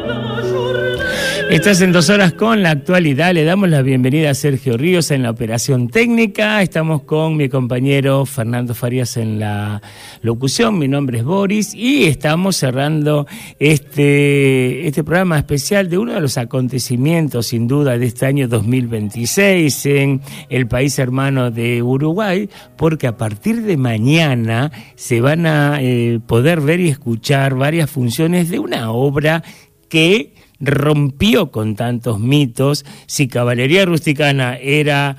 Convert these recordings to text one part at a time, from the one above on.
Estás en 2 horas con la actualidad. Le damos la bienvenida a Sergio Ríos en la operación técnica. Estamos con mi compañero Fernando Farías en la locución. Mi nombre es Boris y estamos cerrando este programa especial de uno de los acontecimientos, sin duda, de este año 2026 en el país hermano de Uruguay, porque a partir de mañana se van a poder ver y escuchar varias funciones de una obra que rompió con tantos mitos. Si Caballería Rusticana era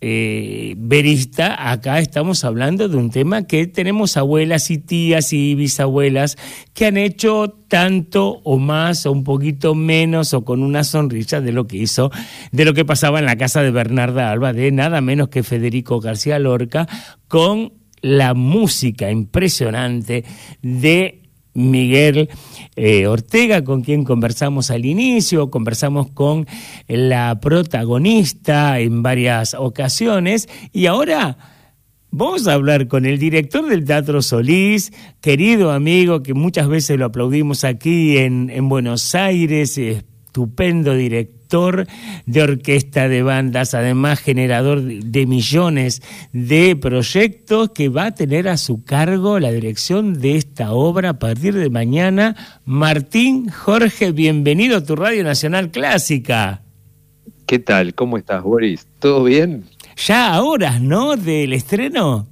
verista, acá estamos hablando de un tema que tenemos abuelas y tías y bisabuelas que han hecho tanto o más o un poquito menos o con una sonrisa de lo que pasaba en la casa de Bernarda Alba, de nada menos que Federico García Lorca, con la música impresionante de Miguel Ortega, con quien conversamos al inicio, conversamos con la protagonista en varias ocasiones, y ahora vamos a hablar con el director del Teatro Solís, querido amigo, que muchas veces lo aplaudimos aquí en Buenos Aires, estupendo director de orquesta, de bandas, además generador de millones de proyectos, que va a tener a su cargo la dirección de esta obra a partir de mañana. Martín Jorge, bienvenido a tu Radio Nacional Clásica. ¿Qué tal? ¿Cómo estás, Boris? ¿Todo bien? Ya a horas, ¿no?, del estreno.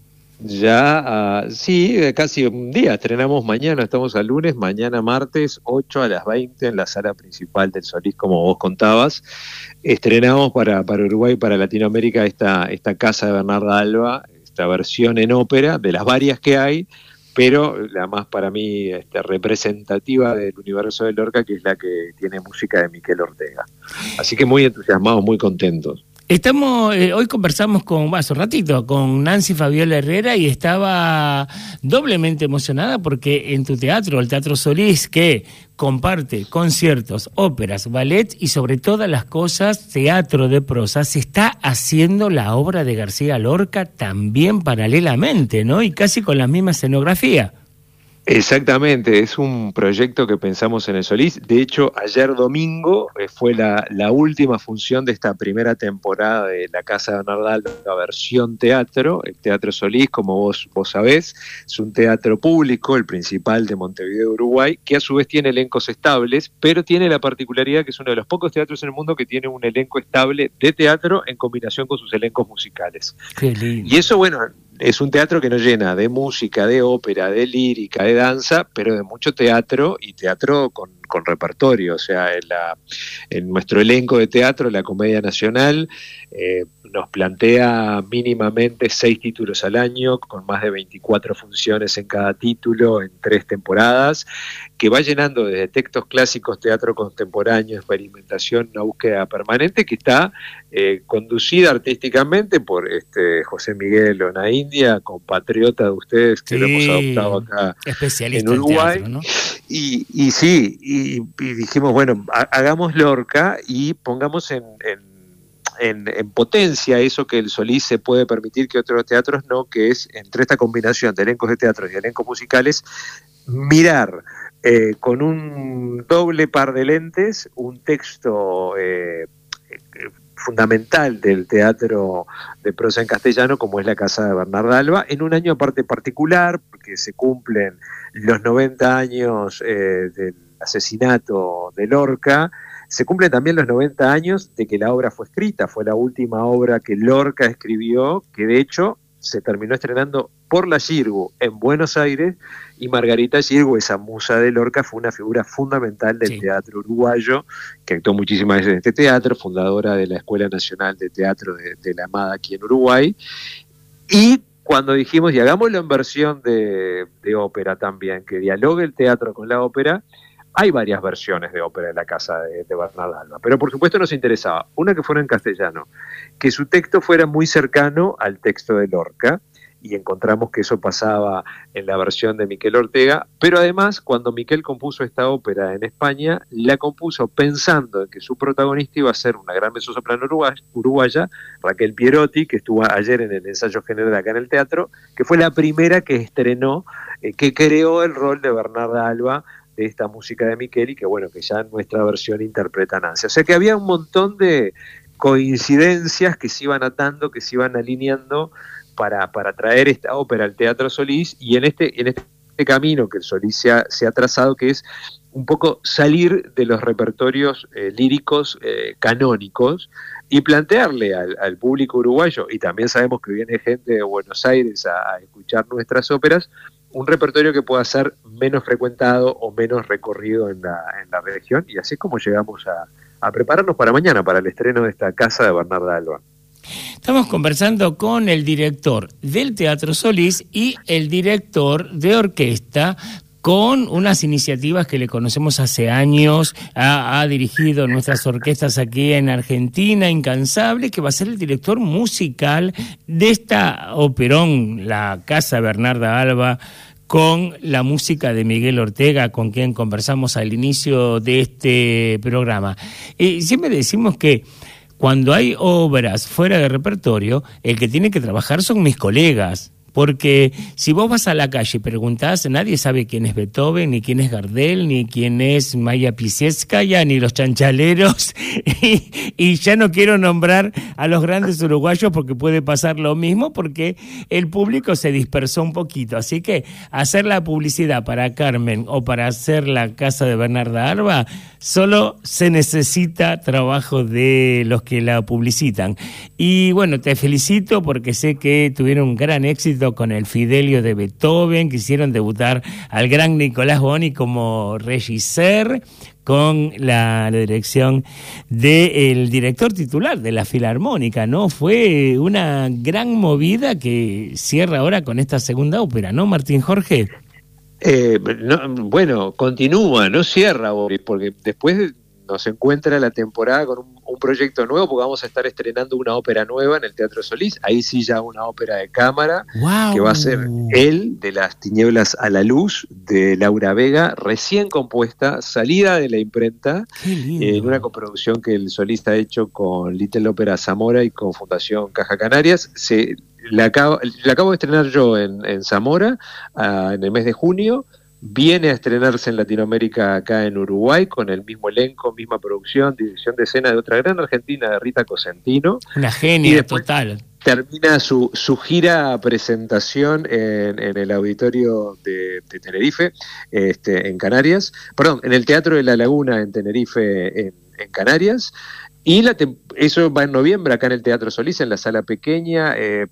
Ya, sí, casi un día. Estrenamos mañana, estamos a lunes, mañana martes, 8 a las 20 en la sala principal del Solís, como vos contabas. Estrenamos para Uruguay, para Latinoamérica, esta casa de Bernarda Alba, esta versión en ópera, de las varias que hay, pero la más para mí representativa del universo de Lorca, que es la que tiene música de Miquel Ortega. Así que muy entusiasmados, muy contentos. Hoy conversamos hace un ratito con Nancy Fabiola Herrera, y estaba doblemente emocionada porque en tu teatro, el Teatro Solís, que comparte conciertos, óperas, ballet y sobre todas las cosas teatro de prosa, se está haciendo la obra de García Lorca también paralelamente, ¿no? Y casi con la misma escenografía. Exactamente, es un proyecto que pensamos en el Solís. De hecho, ayer domingo fue la última función de esta primera temporada de la Casa de Bernarda Alba, la versión teatro. El Teatro Solís, como vos sabés, es un teatro público, el principal de Montevideo, Uruguay, que a su vez tiene elencos estables, pero tiene la particularidad que es uno de los pocos teatros en el mundo que tiene un elenco estable de teatro en combinación con sus elencos musicales. Qué lindo. Y eso, bueno, es un teatro que nos llena de música, de ópera, de lírica, de danza, pero de mucho teatro, y teatro con repertorio. O sea, en nuestro elenco de teatro, la Comedia Nacional nos plantea mínimamente 6 títulos al año, con más de 24 funciones en cada título, en 3 temporadas, que va llenando desde textos clásicos, teatro contemporáneo, experimentación, una búsqueda permanente, que está conducida artísticamente por José Miguel Onaindia, compatriota de ustedes, que lo hemos adoptado acá especialista en Uruguay, teatro, ¿no? Y sí, y dijimos, bueno, hagamos Lorca y pongamos en potencia eso que el Solís se puede permitir que otros teatros no, que es, entre esta combinación de elencos de teatro y elencos musicales, mirar con un doble par de lentes un texto fundamental del teatro de prosa en castellano, como es la Casa de Bernarda Alba, en un año aparte particular, porque se cumplen los 90 años del asesinato de Lorca. Se cumplen también los 90 años de que la obra fue escrita. Fue la última obra que Lorca escribió, que de hecho se terminó estrenando por la Xirgu en Buenos Aires, y Margarita Xirgu, esa musa de Lorca, fue una figura fundamental del teatro uruguayo, que actuó muchísimas veces en este teatro, fundadora de la Escuela Nacional de Teatro de la Amada aquí en Uruguay. Y cuando dijimos, y hagámoslo en versión de ópera también, que dialogue el teatro con la ópera, hay varias versiones de ópera de la Casa de Bernarda Alba, pero por supuesto nos interesaba una que fuera en castellano, que su texto fuera muy cercano al texto de Lorca, y encontramos que eso pasaba en la versión de Miquel Ortega, pero además cuando Miquel compuso esta ópera en España, la compuso pensando en que su protagonista iba a ser una gran mezzosoprano uruguaya, Raquel Pierotti, que estuvo ayer en el ensayo general acá en el teatro, que fue la primera que estrenó, que creó el rol de Bernarda Alba de esta música de Micheli, que bueno, que ya en nuestra versión interpreta Nancy. O sea que había un montón de coincidencias que se iban atando, que se iban alineando para traer esta ópera al Teatro Solís, y en este camino que el Solís se ha trazado, que es un poco salir de los repertorios líricos canónicos y plantearle al público uruguayo, y también sabemos que viene gente de Buenos Aires a escuchar nuestras óperas, un repertorio que pueda ser menos frecuentado o menos recorrido en la región, y así es como llegamos a prepararnos para mañana, para el estreno de esta casa de Bernarda Alba. Estamos conversando con el director del Teatro Solís y el director de orquesta, con unas iniciativas que le conocemos hace años, ha dirigido nuestras orquestas aquí en Argentina, Incansable, que va a ser el director musical de esta operón, la Casa Bernarda Alba, con la música de Miguel Ortega, con quien conversamos al inicio de este programa. Siempre decimos que cuando hay obras fuera de repertorio, el que tiene que trabajar son mis colegas. Porque si vos vas a la calle y preguntás, nadie sabe quién es Beethoven, ni quién es Gardel, ni quién es Maya Pisiewskaja, ni los chanchaleros. Y ya no quiero nombrar a los grandes uruguayos porque puede pasar lo mismo, porque el público se dispersó un poquito. Así que hacer la publicidad para Carmen o para hacer la casa de Bernarda Alba, solo se necesita trabajo de los que la publicitan. Y bueno, te felicito porque sé que tuvieron un gran éxito con el Fidelio de Beethoven, que hicieron debutar al gran Nicolás Boni como regisseur, con la dirección del director titular de la Filarmónica, ¿no? Fue una gran movida que cierra ahora con esta segunda ópera, ¿no, Martín Jorge? Bueno, continúa, no cierra, Boris, porque después nos encuentra la temporada con un proyecto nuevo, porque vamos a estar estrenando una ópera nueva en el Teatro Solís, ahí sí ya una ópera de cámara, wow, que va a ser El de las tinieblas a la luz, de Laura Vega, recién compuesta, salida de la imprenta, en una coproducción que el Solís ha hecho con Little Ópera Zamora y con Fundación Caja Canarias. La acabo de estrenar yo en Zamora en el mes de junio. Viene a estrenarse en Latinoamérica acá en Uruguay con el mismo elenco, misma producción, dirección de escena de otra gran argentina, de Rita Cosentino. Una genia total. Termina su gira presentación en el auditorio de Tenerife, en Canarias, perdón, en el Teatro de la Laguna en Tenerife, en Canarias. Y eso va en noviembre acá en el Teatro Solís, en la sala pequeña,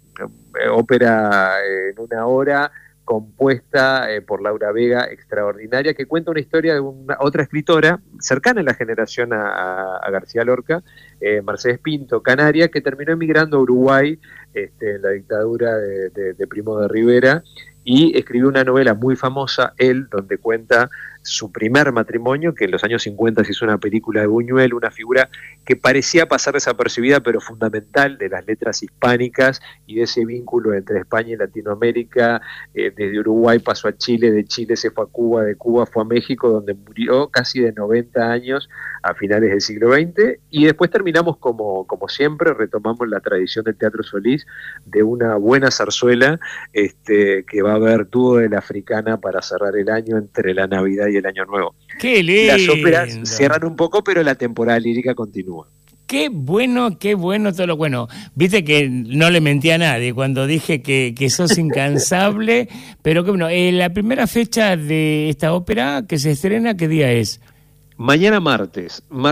ópera en una hora, compuesta por Laura Vega, extraordinaria, que cuenta una historia de otra escritora cercana en la generación a García Lorca, Mercedes Pinto, canaria, que terminó emigrando a Uruguay en la dictadura de Primo de Rivera, y escribió una novela muy famosa, Él, donde cuenta su primer matrimonio, que en los años 50 se hizo una película de Buñuel, una figura que parecía pasar desapercibida, pero fundamental, de las letras hispánicas y de ese vínculo entre España y Latinoamérica. Desde Uruguay pasó a Chile, de Chile se fue a Cuba, de Cuba fue a México, donde murió casi de 90 años a finales del siglo XX, y después terminamos como siempre, retomamos la tradición del Teatro Solís, de una buena zarzuela, que va a haber dúo de la Africana para cerrar el año entre la Navidad y el Año Nuevo. ¡Qué lindo! Las óperas cierran un poco, pero la temporada lírica continúa. Qué bueno todo lo bueno. Viste que no le mentí a nadie cuando dije que sos incansable, pero que bueno, la primera fecha de esta ópera que se estrena, ¿qué día es? Mañana martes. No,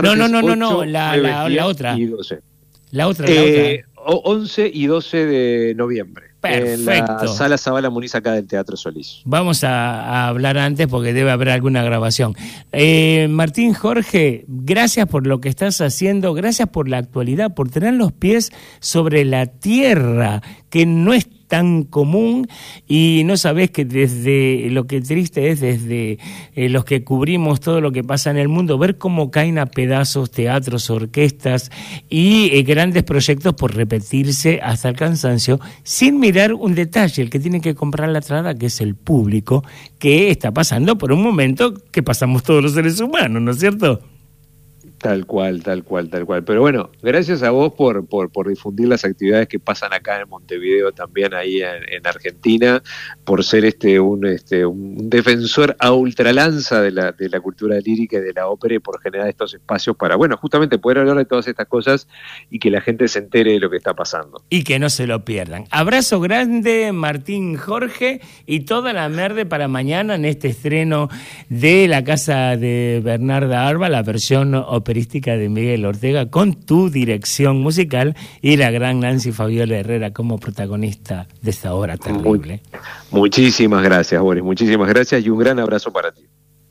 la otra. Y 12. La otra. 11 y 12 de noviembre. Perfecto. En la Sala Zabala Muniz acá del Teatro Solís. Vamos a hablar antes porque debe haber alguna grabación. Martín Jorge, gracias por lo que estás haciendo, gracias por la actualidad, por tener los pies sobre la tierra, que no es tan común, y no sabés que desde lo que triste es desde los que cubrimos todo lo que pasa en el mundo, ver cómo caen a pedazos teatros, orquestas y grandes proyectos por repetirse hasta el cansancio, sin mirar un detalle, el que tiene que comprar la entrada, que es el público, que está pasando por un momento que pasamos todos los seres humanos, ¿no es cierto? Tal cual. Pero bueno, gracias a vos por difundir las actividades que pasan acá en Montevideo, también ahí en Argentina, por ser un defensor a ultralanza de la cultura lírica y de la ópera, y por generar estos espacios para, bueno, justamente poder hablar de todas estas cosas y que la gente se entere de lo que está pasando. Y que no se lo pierdan. Abrazo grande, Martín, Jorge, y toda la merde para mañana en este estreno de la casa de Bernarda Alba, la versión operística de Miguel Ortega, con tu dirección musical y la gran Nancy Fabiola Herrera como protagonista de esta obra terrible. Muchísimas gracias, Boris, muchísimas gracias y un gran abrazo para ti.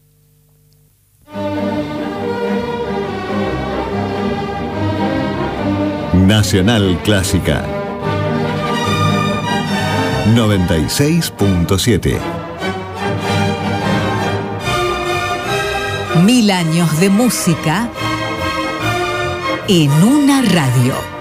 Nacional Clásica 96.7. 1000 años de música en una radio.